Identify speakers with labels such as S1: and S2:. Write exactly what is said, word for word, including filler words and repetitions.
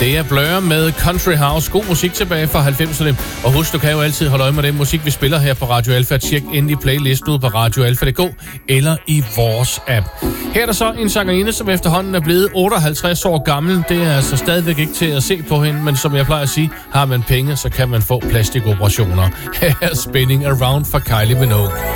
S1: Det er Blur med Country House. God musik tilbage fra halvfemserne. Og husk, du kan jo altid holde øje med den musik, vi spiller her på Radio Alpha. Tjek endelig playlisten ud på radio alpha punktum d k eller i vores app. Her er der så en sangerinde, som efterhånden er blevet otteoghalvtreds år gammel. Det er altså stadigvæk ikke til at se på hende, men som jeg plejer at sige, har man penge, så kan man få plastikoperationer. Her er Spinning Around for Kylie Minogue.